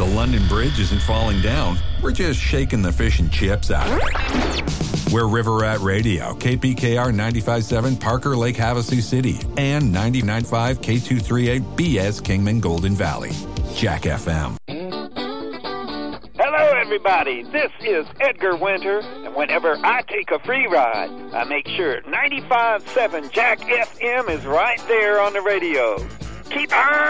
London Bridge isn't falling down. We're just shaking the fish and chips out of it. We're River Rat Radio, KPKR 95.7 Parker Lake Havasu City, and 99.5 K238 BS Kingman Golden Valley. Jack FM. Hello, everybody. This is Edgar Winter, and whenever I take a free ride, I make sure 95.7 Jack FM is right there on the radio. Keep on